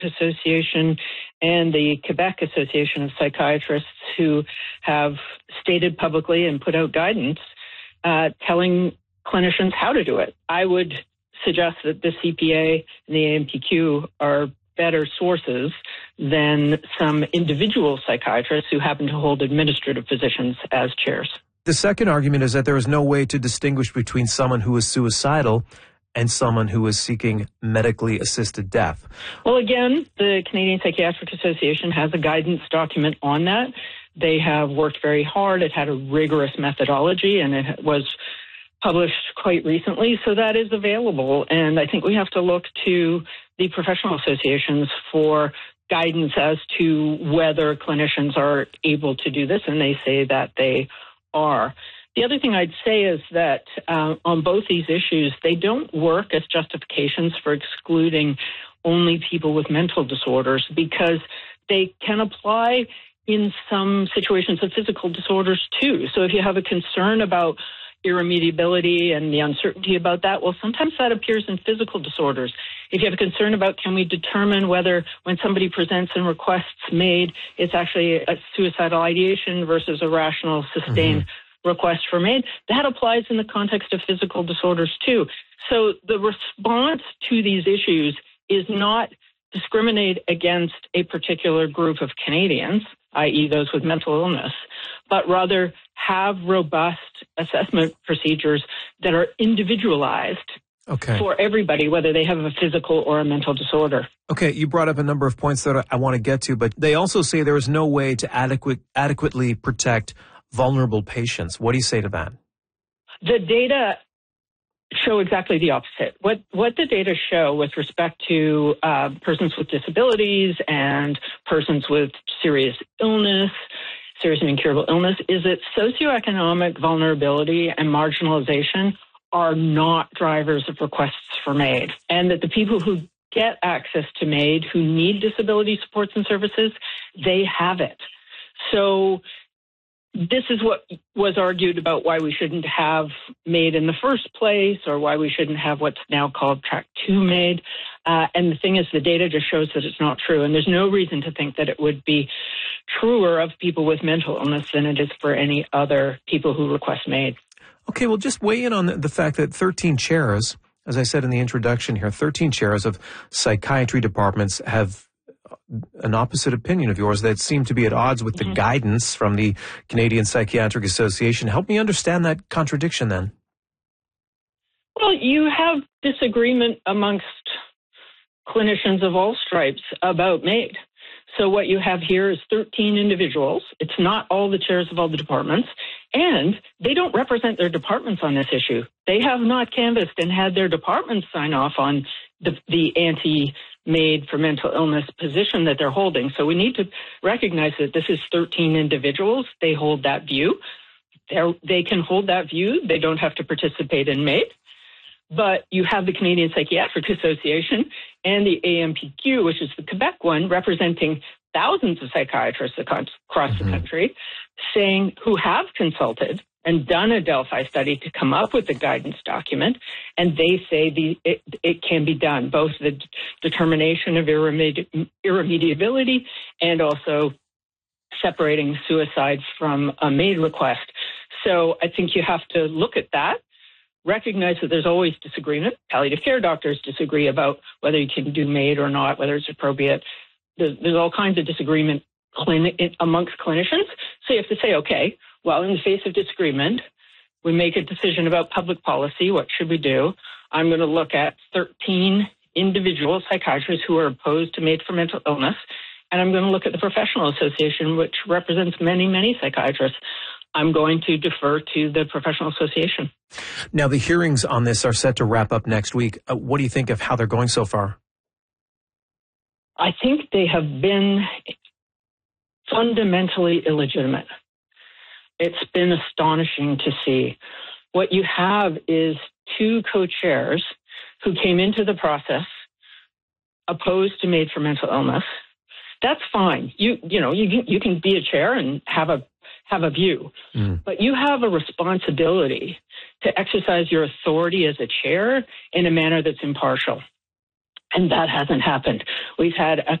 Association and the Quebec Association of Psychiatrists, who have stated publicly and put out guidance telling clinicians how to do it. I would suggest that the CPA and the AMPQ are better sources than some individual psychiatrists who happen to hold administrative positions as chairs. The second argument is that there is no way to distinguish between someone who is suicidal and someone who is seeking medically assisted death. Well, again, the Canadian Psychiatric Association has a guidance document on that. They have worked very hard. It had a rigorous methodology, and it was published quite recently, so that is available. And I think we have to look to the professional associations for guidance as to whether clinicians are able to do this, and they say that they are. The other thing I'd say is that on both these issues, they don't work as justifications for excluding only people with mental disorders, because they can apply in some situations of physical disorders too. So if you have a concern about irremediability and the uncertainty about that, well, sometimes that appears in physical disorders. If you have a concern about, can we determine whether when somebody presents and requests MAID, it's actually a suicidal ideation versus a rational, sustained request for MAID, that applies in the context of physical disorders too. So the response to these issues is not discriminate against a particular group of Canadians, i.e. those with mental illness, but rather have robust assessment procedures that are individualized for everybody, whether they have a physical or a mental disorder. Okay, you brought up a number of points that I want to get to, but they also say there is no way to adequately protect vulnerable patients. What do you say to that? The data show exactly the opposite. What the data show with respect to persons with disabilities and persons with serious illness, serious and incurable illness, is that socioeconomic vulnerability and marginalization are not drivers of requests for MAID, and that the people who get access to MAID, who need disability supports and services, they have it. So this is what was argued about why we shouldn't have MAID in the first place, or why we shouldn't have what's now called Track 2 MAID. And the thing is, the data just shows that it's not true. And there's no reason to think that it would be truer of people with mental illness than it is for any other people who request MAID. Okay, well, just weigh in on the fact that 13 chairs, as I said in the introduction here, 13 chairs of psychiatry departments have an opposite opinion of yours that seem to be at odds with the guidance from the Canadian Psychiatric Association. Help me understand that contradiction then. Well, you have disagreement amongst clinicians of all stripes about MAID. So what you have here is 13 individuals. It's not all the chairs of all the departments, and they don't represent their departments on this issue. They have not canvassed and had their departments sign off on the anti-MAID for mental illness position that they're holding. So we need to recognize that this is 13 individuals. They hold that view. They can hold that view. They don't have to participate in MAID. But you have the Canadian Psychiatric Association and the AMPQ, which is the Quebec one, representing thousands of psychiatrists across the country, saying who have consulted and done a Delphi study to come up with the guidance document, and they say it can be done, both the determination of irremediability and also separating suicide from a MAID request. So I think you have to look at that. Recognize that there's always disagreement. Palliative care doctors disagree about whether you can do MAID or not, whether it's appropriate. There's all kinds of disagreement amongst clinicians. So you have to say, okay, well, in the face of disagreement, we make a decision about public policy. What should we do? I'm going to look at 13 individual psychiatrists who are opposed to MAID for mental illness, and I'm going to look at the professional association, which represents many, many psychiatrists. I'm going to defer to the professional association. Now, the hearings on this are set to wrap up next week. What do you think of how they're going so far? I think they have been fundamentally illegitimate. It's been astonishing to see. What you have is two co-chairs who came into the process opposed to MAID for mental illness. That's fine. You can be a chair and have a view, but you have a responsibility to exercise your authority as a chair in a manner that's impartial. And that hasn't happened. We've had a